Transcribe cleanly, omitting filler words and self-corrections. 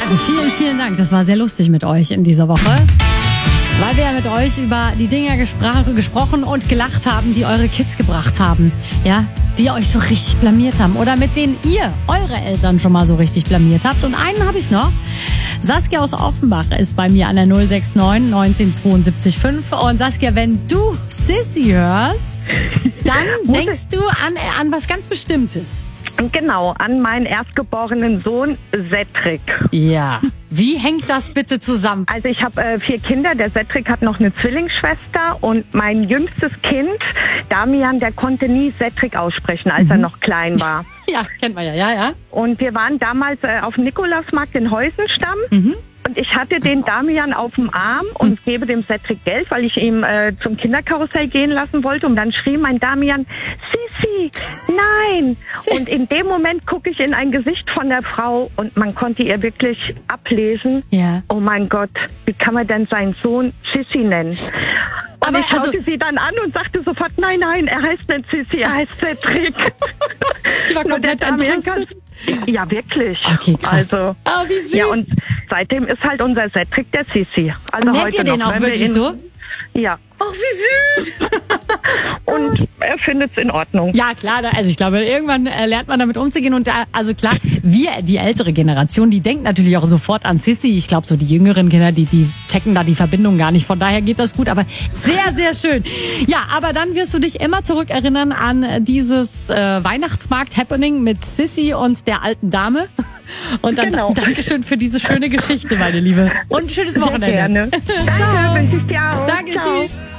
Also vielen, vielen Dank. Das war sehr lustig mit euch in dieser Woche. Weil wir ja mit euch über die Dinge gesprochen und gelacht haben, die eure Kids gebracht haben. Ja, die euch so richtig blamiert haben. Oder mit denen ihr eure Eltern schon mal so richtig blamiert habt. Und einen habe ich noch. Saskia aus Offenbach ist bei mir an der 069 1972 5. Und Saskia, wenn du Sissy hörst, dann denkst du an was ganz Bestimmtes. Genau, an meinen erstgeborenen Sohn Cedric. Ja. Wie hängt das bitte zusammen? Also ich habe 4 Kinder. Der Cedric hat noch eine Zwillingsschwester und mein jüngstes Kind, Damian, der konnte nie Cedric aussprechen, als er noch klein war. Ja, kennt man ja. Und wir waren damals auf dem Nikolausmarkt in Heusenstamm. Und ich hatte den Damian auf dem Arm und gebe dem Cedric Geld, weil ich ihm zum Kinderkarussell gehen lassen wollte. Und dann schrie mein Damian, Sissi, nein! Und in dem Moment gucke ich in ein Gesicht von der Frau und man konnte ihr wirklich ablesen, Ja. oh mein Gott, wie kann man denn seinen Sohn Sissi nennen? Und Aber ich schaute sie dann an und sagte sofort, nein, er heißt nicht Sissi, er heißt Cedric. Sie war komplett entrüstet. Ja, wirklich. Okay, krass. Also, oh, wie süß. ja, und seitdem ist halt unser Cedric der Sissi. Also Nennt heute ihr den noch, auch wenn wir wirklich so? Ja. Ach, wie süß. Und er findet es in Ordnung. Ja, klar, also ich glaube, irgendwann lernt man damit umzugehen. Und also klar, wir, die ältere Generation, die denkt natürlich auch sofort an Sissy. Ich glaube, so die jüngeren Kinder, die checken da die Verbindung gar nicht. Von daher geht das gut, aber sehr, sehr schön. Ja, aber dann wirst du dich immer zurückerinnern an dieses Weihnachtsmarkt-Happening mit Sissy und der alten Dame. Und dann Genau. Dankeschön für diese schöne Geschichte, meine Liebe. Und ein schönes Wochenende. Gerne. Ciao. Danke, wünsche ich dir auch. Danke, Ciao. tschüss.